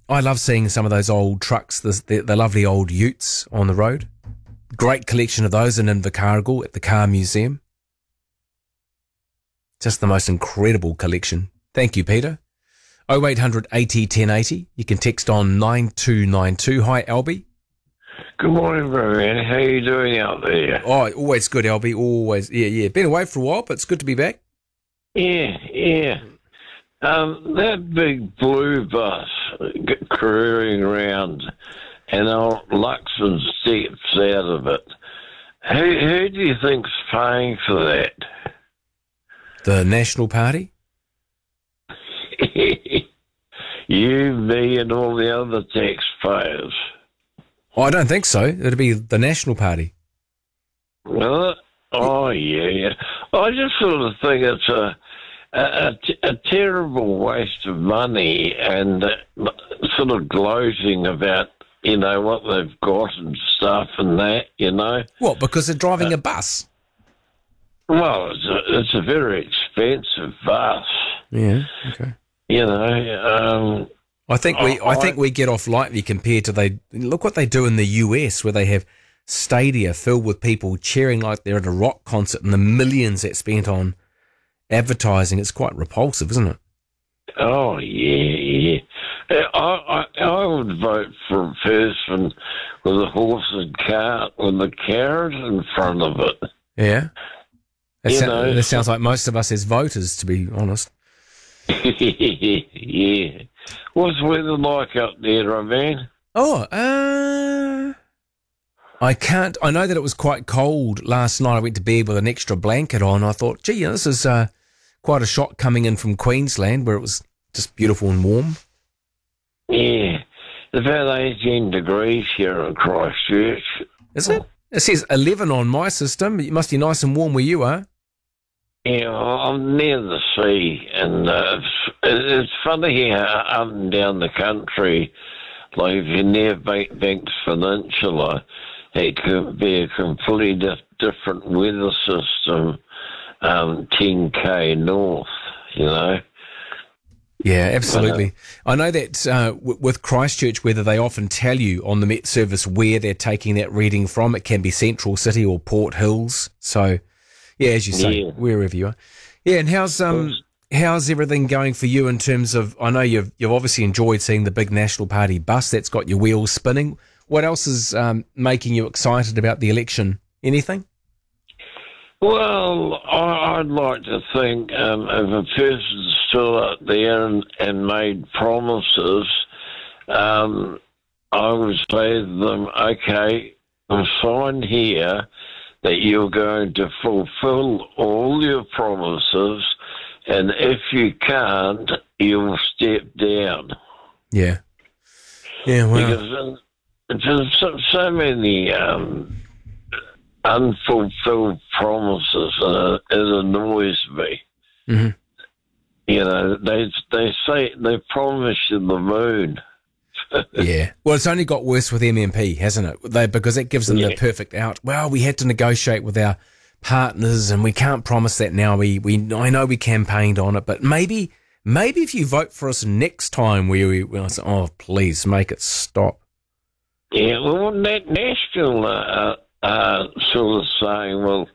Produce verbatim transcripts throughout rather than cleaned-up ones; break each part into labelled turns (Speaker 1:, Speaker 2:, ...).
Speaker 1: I love seeing some of those old trucks, the, the, the lovely old utes on the road. Great collection of those in Invercargill at the Car Museum. Just the most incredible collection. Thank you, Peter. oh eight hundred eighty ten eighty. You can text on nine two nine two. Hi, Albie.
Speaker 2: Good morning, Brian. How you doing out there?
Speaker 1: Oh, always good, Albie. Always. Yeah, yeah. Been away for a while, but it's good to be back.
Speaker 2: Yeah, yeah. Um, that big blue bus careering around and old Luxon steps out of it. Who, who do you think's paying for that?
Speaker 1: The National Party?
Speaker 2: You, me, and all the other taxpayers.
Speaker 1: Oh, I don't think so. It'd be the National Party.
Speaker 2: Well, oh, yeah, yeah. I just sort of think it's a, a, a, a terrible waste of money and uh, sort of gloating about, you know, what they've got and stuff and that, you know.
Speaker 1: What, because they're driving uh, a bus?
Speaker 2: Well, it's a, it's a very expensive bus.
Speaker 1: Yeah, okay.
Speaker 2: You know, um,
Speaker 1: I think we I, I think we get off lightly compared to they look what they do in the U S where they have stadia filled with people cheering like they're at a rock concert and the millions that's spent on advertising. It's quite repulsive, isn't it?
Speaker 2: Oh yeah, yeah. I I, I would vote for a person with a horse and cart with a carrot in front of it.
Speaker 1: Yeah, that,
Speaker 2: you
Speaker 1: so,
Speaker 2: know,
Speaker 1: that sounds like most of us as voters, to be honest.
Speaker 2: Yeah. What's the weather like up there, Roman?
Speaker 1: Oh, uh, I can't. I know that it was quite cold last night. I went to bed with an extra blanket on. I thought, gee, this is uh, quite a shock coming in from Queensland where it was just beautiful and warm.
Speaker 2: Yeah. It's about eighteen degrees here in Christchurch.
Speaker 1: Is it? It says eleven on my system. It must be nice and warm where you are.
Speaker 2: Yeah, I'm near the sea, and uh, it's, it's funny how up and down the country, like if you're near Bank, Banks Peninsula, it could be a completely di- different weather system, um, ten K north, you know.
Speaker 1: Yeah, absolutely. I know that uh, w- with Christchurch weather, they often tell you on the Met Service where they're taking that reading from. It can be Central City or Port Hills, so... Yeah, as you say, yeah. Wherever you are. Yeah, and how's um how's everything going for you in terms of? I know you've you've obviously enjoyed seeing the big National Party bus that's got your wheels spinning. What else is um, making you excited about the election? Anything?
Speaker 2: Well, I, I'd like to think um, if a person's still out there and, and made promises, um, I would say to them, okay, I'm signed here that you're going to fulfill all your promises, and if you can't, you'll step down.
Speaker 1: Yeah. Yeah, well.
Speaker 2: Because there's so, so many um, unfulfilled promises, and it annoys me.
Speaker 1: Mm-hmm.
Speaker 2: You know, they they say, they promise you the moon.
Speaker 1: Yeah. Well, it's only got worse with M M P, hasn't it? They, because it gives them yeah. the perfect out. Well, we had to negotiate with our partners and we can't promise that now. We, we I know we campaigned on it, but maybe maybe if you vote for us next time, we, we we'll say, oh, please make it stop.
Speaker 2: Yeah, well, that National uh, uh, sort of saying, well,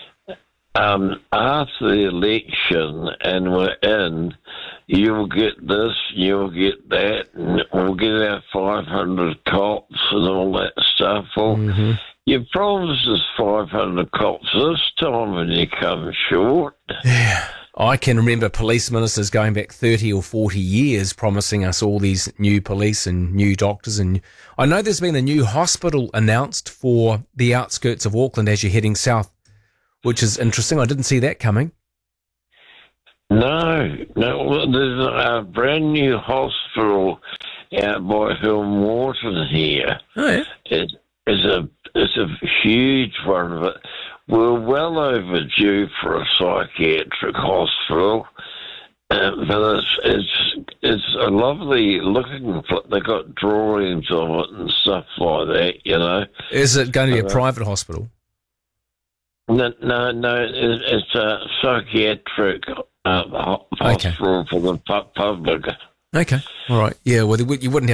Speaker 2: um, after the election and we're in, you'll get this, you'll get that, and we'll get our five hundred cops and all that stuff. Well,
Speaker 1: mm-hmm.
Speaker 2: you promised us five hundred cops this time and you come short.
Speaker 1: Yeah. I can remember police ministers going back thirty or forty years promising us all these new police and new doctors. And I know there's been a new hospital announced for the outskirts of Auckland as you're heading south, which is interesting. I didn't see that coming.
Speaker 2: No, no. There's a brand new hospital out by Hill Morton here.
Speaker 1: Oh, yeah.
Speaker 2: It, it's a it's a huge one of it. We're well overdue for a psychiatric hospital, uh, but it's it's it's a lovely looking. They got drawings of it and stuff like that. You know.
Speaker 1: Is it going to be a
Speaker 2: uh,
Speaker 1: private hospital?
Speaker 2: No, no, no. It, it's a psychiatric. Uh, hospital
Speaker 1: okay.
Speaker 2: for the pu- public.
Speaker 1: Okay, all right. Yeah, well, you wouldn't have